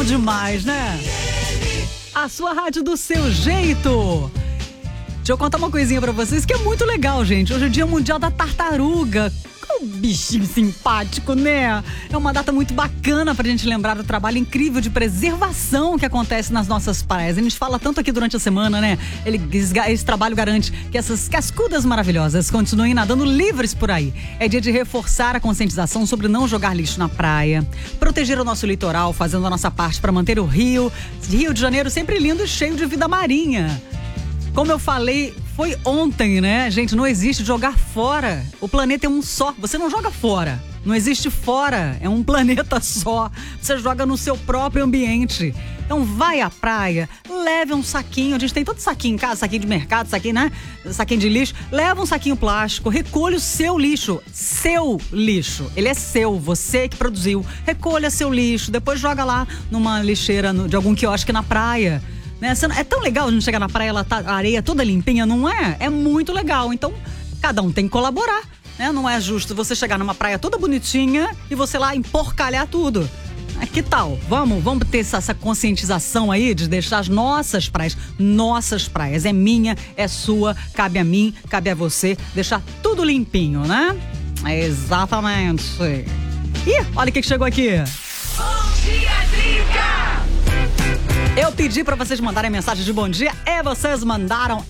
bom demais, né? A sua rádio do seu jeito. Deixa eu contar uma coisinha pra vocês que é muito legal, gente. Hoje é o Dia Mundial da Tartaruga. Um bichinho simpático, né? É uma data muito bacana pra gente lembrar do trabalho incrível de preservação que acontece nas nossas praias. A gente fala tanto aqui durante a semana, né? Esse trabalho garante que essas cascudas maravilhosas continuem nadando livres por aí. É dia de reforçar a conscientização sobre não jogar lixo na praia, proteger o nosso litoral, fazendo a nossa parte pra manter o Rio de Janeiro sempre lindo e cheio de vida marinha. Como eu falei, foi ontem, né? Gente, não existe jogar fora. O planeta é um só. Você não joga fora. Não existe fora. É um planeta só. Você joga no seu próprio ambiente. Então vai à praia, leve um saquinho. A gente tem todo saquinho em casa, saquinho de mercado, saquinho, né? Saquinho de lixo. Leva um saquinho plástico, recolha o seu lixo. Seu lixo. Ele é seu, você que produziu. Recolha seu lixo, depois joga lá numa lixeira de algum quiosque na praia. É tão legal a gente chegar na praia, a areia toda limpinha, não é? É muito legal. Então, cada um tem que colaborar, né? Não é justo você chegar numa praia toda bonitinha e você lá emporcalhar tudo. Que tal? Vamos ter essa conscientização aí de deixar as nossas praias. É minha, é sua, cabe a mim, cabe a você. Deixar tudo limpinho, né? Exatamente. Ih, olha o que chegou aqui. Bom dia, Drica! Eu pedi pra vocês mandarem mensagem de bom dia e vocês mandaram,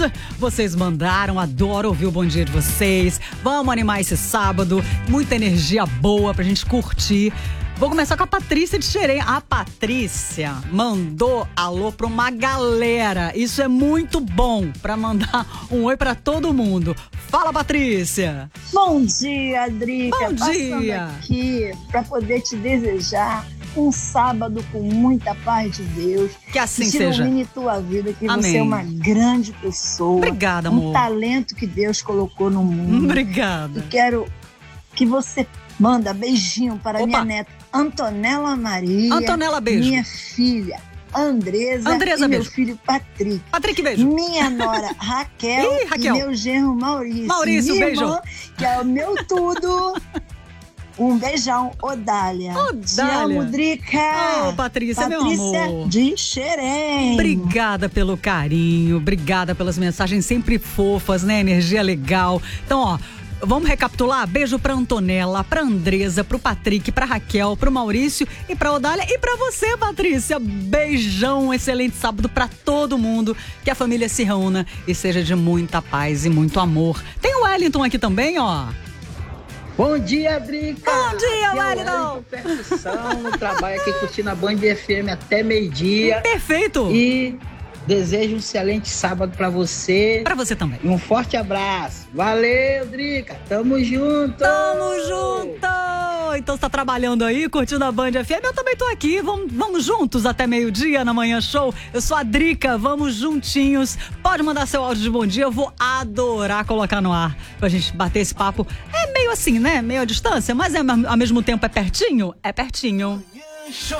adoro ouvir o bom dia de vocês. Vamos animar esse sábado, muita energia boa pra gente curtir. Vou começar com a Patrícia de Xerém. A Patrícia mandou alô pra uma galera. Isso é muito bom pra mandar um oi pra todo mundo. Fala, Patrícia! Bom dia, Drica. Bom dia! Passando aqui pra poder te desejar um sábado com muita paz de Deus. Que assim que seja. Ilumine tua vida, que Amém. você é uma grande pessoa. Obrigada, amor. Um talento que Deus colocou no mundo. Obrigada. E quero que você manda beijinho para Opa. minha neta Antonella Maria. Antonella, beijo. Minha filha Andresa e beijo. meu filho Patrick. Patrick, beijo. Minha nora Raquel, Ih, Raquel. e meu genro Maurício. Maurício, minha beijo. irmã, que é o meu tudo. Um beijão, Odália. Te amo, Drica. Oh, Patrícia, meu amor. de Xerém. Obrigada pelo carinho, obrigada pelas mensagens sempre fofas, né? Energia legal. Então, ó, vamos recapitular? Beijo pra Antonella, pra Andresa, pro Patrick, pra Raquel, pro Maurício e pra Odália e pra você, Patrícia. Beijão, um excelente sábado pra todo mundo. Que a família se reúna e seja de muita paz e muito amor. Tem o Wellington aqui também, ó. Bom dia, Drica! Bom dia, aqui Wellington! É o Percussão, no trabalho aqui curtindo a Band FM até meio-dia. Perfeito! E desejo um excelente sábado pra você. Pra você também. E um forte abraço. Valeu, Drica! Tamo junto! Tamo junto! Então você tá trabalhando aí, curtindo a Band FM, eu também tô aqui, vamos juntos até meio-dia na Manhã Show. Eu sou a Drica, vamos juntinhos. Pode mandar seu áudio de bom dia, eu vou adorar colocar no ar pra gente bater esse papo. É meio assim, né? Meio à distância, mas ao mesmo tempo é pertinho? É pertinho.